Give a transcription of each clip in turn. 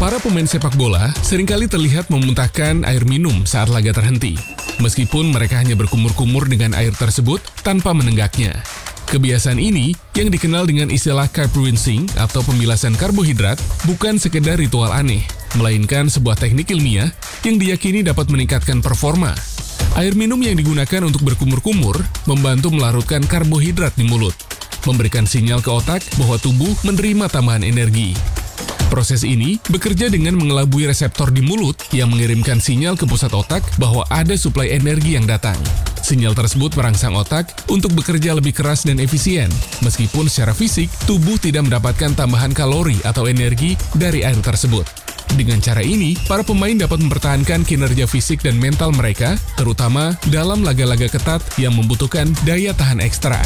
Para pemain sepak bola seringkali terlihat memuntahkan air minum saat laga terhenti, meskipun mereka hanya berkumur-kumur dengan air tersebut tanpa menenggaknya. Kebiasaan ini, yang dikenal dengan istilah carb rinsing atau pemilasan karbohidrat, bukan sekedar ritual aneh, melainkan sebuah teknik ilmiah yang diyakini dapat meningkatkan performa. Air minum yang digunakan untuk berkumur-kumur membantu melarutkan karbohidrat di mulut, memberikan sinyal ke otak bahwa tubuh menerima tambahan energi. Proses ini bekerja dengan mengelabui reseptor di mulut yang mengirimkan sinyal ke pusat otak bahwa ada suplai energi yang datang. Sinyal tersebut merangsang otak untuk bekerja lebih keras dan efisien, meskipun secara fisik tubuh tidak mendapatkan tambahan kalori atau energi dari air tersebut. Dengan cara ini, para pemain dapat mempertahankan kinerja fisik dan mental mereka, terutama dalam laga-laga ketat yang membutuhkan daya tahan ekstra.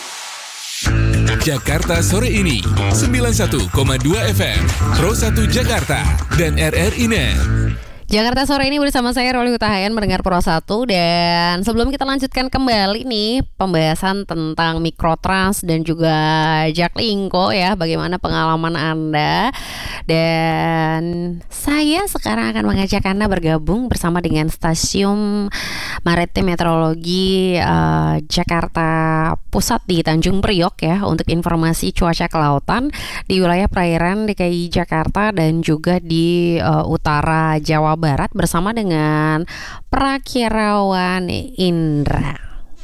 Jakarta Sore Ini 91,2 FM Pro 1 Jakarta dan RRI Net. Jakarta Sore Ini bersama saya Roli Hutahayan mendengar Pro 1. Dan sebelum kita lanjutkan kembali nih pembahasan tentang mikrotrans dan juga Jaklingko ya, bagaimana pengalaman Anda. Dan saya sekarang akan mengajak Anda bergabung bersama dengan Stasiun Maritim Meteorologi Jakarta Pusat di Tanjung Priok ya, untuk informasi cuaca kelautan di wilayah perairan DKI Jakarta dan juga di utara Jawa Barat bersama dengan Prakirawan Indra.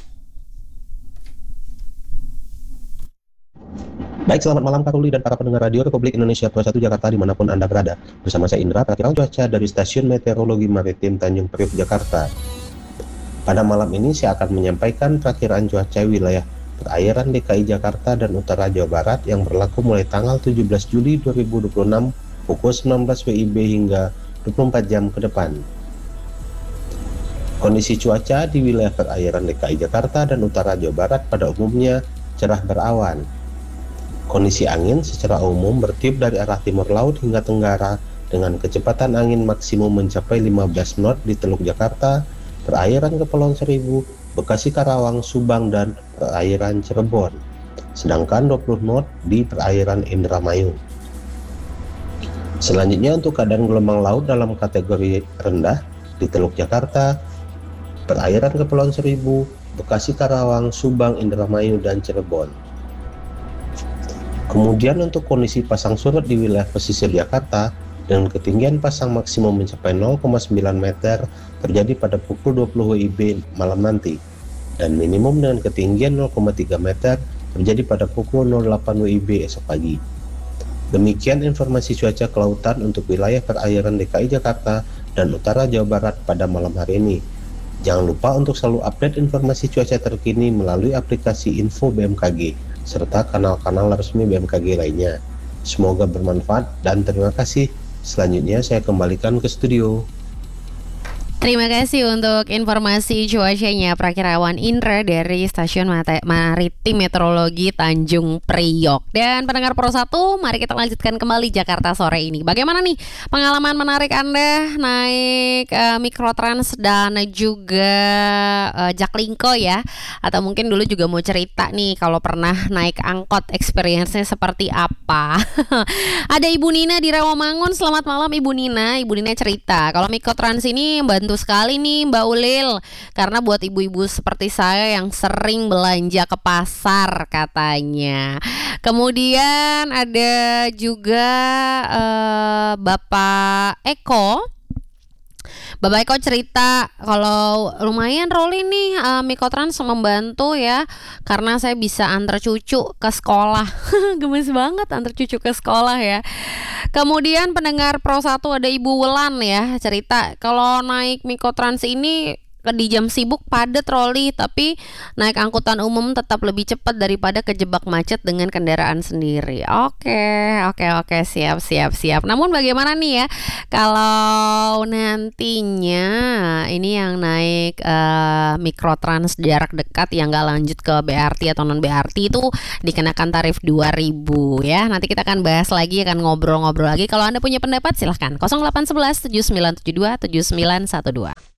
Baik, selamat malam Kak Ruli dan para pendengar radio Republik Indonesia Pro 1 Jakarta dimanapun Anda berada. Bersama saya Indra, Prakirawan Cuaca dari Stasiun Meteorologi Maritim Tanjung Priok, Jakarta. Pada malam ini saya akan menyampaikan perakiraan cuaca wilayah perairan DKI Jakarta dan utara Jawa Barat yang berlaku mulai tanggal 17 Juli 2026 pukul 19 WIB hingga 24 jam ke depan. Kondisi cuaca di wilayah perairan DKI Jakarta dan utara Jawa Barat pada umumnya cerah berawan. Kondisi angin secara umum bertiup dari arah timur laut hingga tenggara dengan kecepatan angin maksimum mencapai 15 knot di Teluk Jakarta, perairan Kepulauan Seribu, Bekasi, Karawang, Subang, dan perairan Cirebon. Sedangkan 20 knot di perairan Indramayu. Selanjutnya untuk keadaan gelombang laut dalam kategori rendah di Teluk Jakarta, perairan Kepulauan Seribu, Bekasi, Karawang, Subang, Indramayu, dan Cirebon. Kemudian untuk kondisi pasang surut di wilayah pesisir Jakarta dengan ketinggian pasang maksimum mencapai 0,9 meter terjadi pada pukul 20 WIB malam nanti, dan minimum dengan ketinggian 0,3 meter terjadi pada pukul 08 WIB esok pagi. Demikian informasi cuaca kelautan untuk wilayah perairan DKI Jakarta dan utara Jawa Barat pada malam hari ini. Jangan lupa untuk selalu update informasi cuaca terkini melalui aplikasi Info BMKG serta kanal-kanal resmi BMKG lainnya. Semoga bermanfaat dan terima kasih. Selanjutnya saya kembalikan ke studio. Terima kasih untuk informasi cuacanya Prakirawan Indra dari Stasiun Maritim Meteorologi Tanjung Priok. Dan pendengar Pro 1, mari kita lanjutkan kembali Jakarta Sore ini. Bagaimana nih pengalaman menarik Anda naik mikrotrans dan juga Jaklingko ya? Atau mungkin dulu juga mau cerita nih kalau pernah naik angkot, experience-nya seperti apa? Ada Ibu Nina di Rawamangun. Selamat malam Ibu Nina. Ibu Nina cerita kalau mikrotrans ini bantu sekali nih Mbak Ulil, karena buat ibu-ibu seperti saya yang sering belanja ke pasar katanya. Kemudian ada juga Bapak Eko. Bapak Eko cerita kalau lumayan Roli nih mikrotrans membantu ya, karena saya bisa antar cucu ke sekolah. Gemes banget antar cucu ke sekolah ya. Kemudian pendengar Pro 1 ada Ibu Wulan ya, cerita kalau naik mikrotrans ini di jam sibuk padat Roli, tapi naik angkutan umum tetap lebih cepat daripada kejebak macet dengan kendaraan sendiri. Oke, siap. Namun bagaimana nih ya kalau nantinya ini yang naik mikrotrans jarak dekat yang gak lanjut ke BRT atau non BRT itu dikenakan tarif 2.000 ya. Nanti kita akan bahas lagi, akan ngobrol-ngobrol lagi. Kalau Anda punya pendapat silahkan 0811 7972 7912.